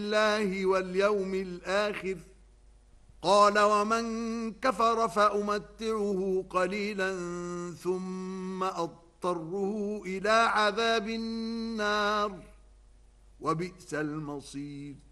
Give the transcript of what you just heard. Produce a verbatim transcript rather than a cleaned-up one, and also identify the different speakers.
Speaker 1: بالله واليوم الآخر قال ومن كفر فأمتعه قليلا ثم أضطره إلى عذاب النار وبئس المصير